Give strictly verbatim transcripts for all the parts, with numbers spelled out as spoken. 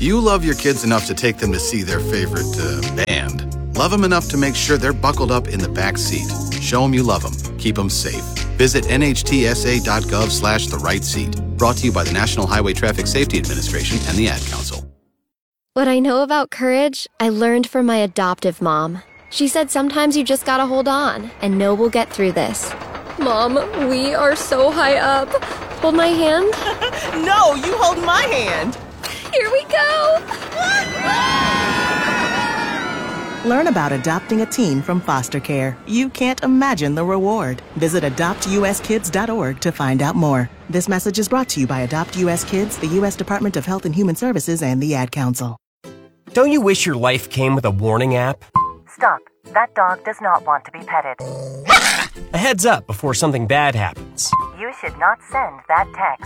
You love your kids enough to take them to see their favorite uh, band. Love them enough to make sure they're buckled up in the back seat. Show them you love them. Keep them safe. Visit nhtsa.gov slash the right seat. Brought to you by the National Highway Traffic Safety Administration and the Ad Council. What I know about courage, I learned from my adoptive mom. She said sometimes you just gotta hold on and know we'll get through this. Mom, we are so high up. Hold my hand. No, you hold my hand. Here we go. Learn about adopting a teen from foster care. You can't imagine the reward. Visit adopt u s kids dot org to find out more. This message is brought to you by Adopt U S Kids, the U S Department of Health and Human Services, and the Ad Council. Don't you wish your life came with a warning app? Stop. That dog does not want to be petted. A heads up before something bad happens. You should not send that text.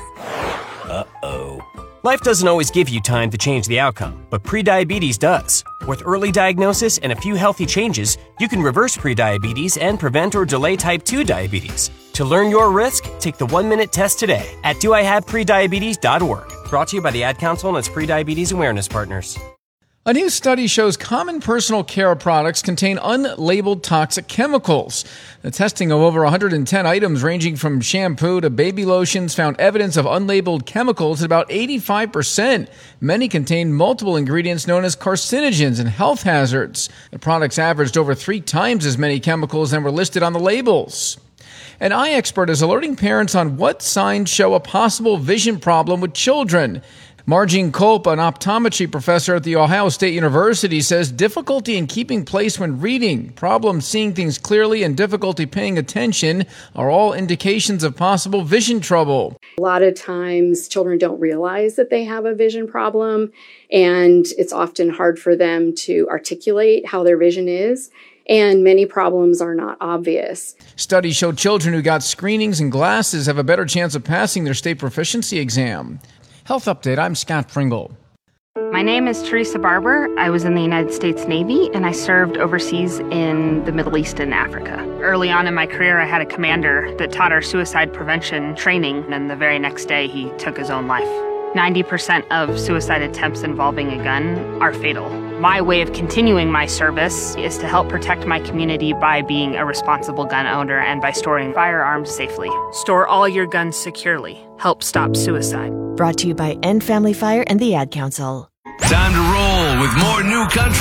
Uh-oh. Life doesn't always give you time to change the outcome, but prediabetes does. With early diagnosis and a few healthy changes, you can reverse prediabetes and prevent or delay type two diabetes. To learn your risk, take the one-minute test today at do I have prediabetes dot org. Brought to you by the Ad Council and its prediabetes awareness partners. A new study shows common personal care products contain unlabeled toxic chemicals. The testing of over one hundred ten items ranging from shampoo to baby lotions found evidence of unlabeled chemicals at about eighty-five percent. Many contain multiple ingredients known as carcinogens and health hazards. The products averaged over three times as many chemicals than were listed on the labels. An eye expert is alerting parents on what signs show a possible vision problem with children. Margene Kolp, an optometry professor at The Ohio State University, says difficulty in keeping place when reading, problems seeing things clearly, and difficulty paying attention are all indications of possible vision trouble. A lot of times children don't realize that they have a vision problem, and it's often hard for them to articulate how their vision is. And many problems are not obvious. Studies show children who got screenings and glasses have a better chance of passing their state proficiency exam. Health Update, I'm Scott Pringle. My name is Teresa Barber. I was in the United States Navy, and I served overseas in the Middle East and Africa. Early on in my career, I had a commander that taught our suicide prevention training, and the very next day, he took his own life. ninety percent of suicide attempts involving a gun are fatal. My way of continuing my service is to help protect my community by being a responsible gun owner and by storing firearms safely. Store all your guns securely. Help stop suicide. Brought to you by End Family Fire and the Ad Council. Time to roll with more new country.